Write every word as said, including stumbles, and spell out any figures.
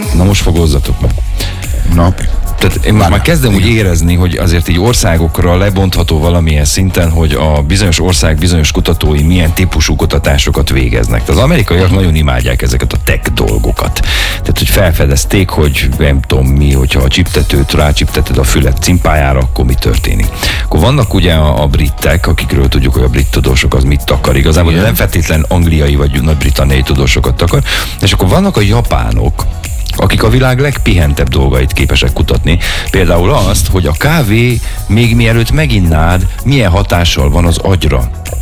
Na most fogozzatok meg. Na. Tehát én már, már kezdem úgy érezni, hogy azért így országokra lebontható valamilyen szinten, hogy a bizonyos ország bizonyos kutatói milyen típusú kutatásokat végeznek. Tehát az amerikaiak nagyon imádják ezeket a tech dolgokat. Tehát, hogy felfedezték, hogy nem tudom mi, hogyha a csiptetőt rácsipteted a fület cimpájára, akkor mi történik. Akkor vannak ugye a, a britek, akikről tudjuk, hogy a brit tudósok az mit akar igazából, de nem feltétlen angliai vagy nagy-britanniai tudósokat akar. És akkor vannak a japánok, akik a világ legpihentebb dolgait képesek kutatni. Például azt, hogy a kávé még mielőtt meginnád, milyen hatással van az agyra.